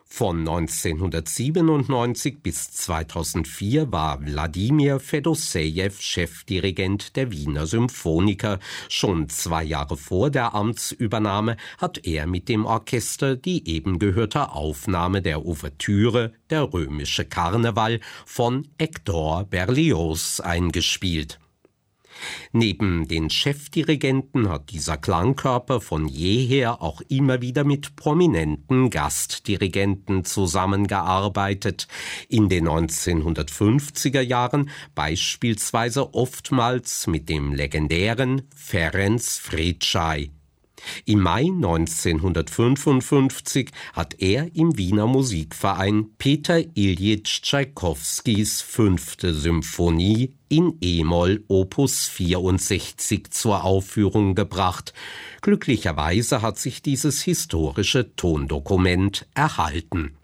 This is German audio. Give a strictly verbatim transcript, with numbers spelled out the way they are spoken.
Von neunzehnhundertsiebenundneunzig bis zweitausendvier war Wladimir Fedosejew Chefdirigent der Wiener Symphoniker. Schon zwei Jahre vor der Amtsübernahme hat er mit dem Orchester die eben gehörte Aufnahme der Ouvertüre Der römische Karneval von Hector Berlioz eingespielt. Neben den Chefdirigenten hat dieser Klangkörper von jeher auch immer wieder mit prominenten Gastdirigenten zusammengearbeitet. In den neunzehnhundertfünfziger Jahren beispielsweise oftmals mit dem legendären Ferenc Fricsay. Im Mai neunzehnhundertfünfundfünfzig hat er im Wiener Musikverein Peter Iljitsch Tschaikowskis fünfte Symphonie in E-Moll Opus vierundsechzig zur Aufführung gebracht. Glücklicherweise hat sich dieses historische Tondokument erhalten.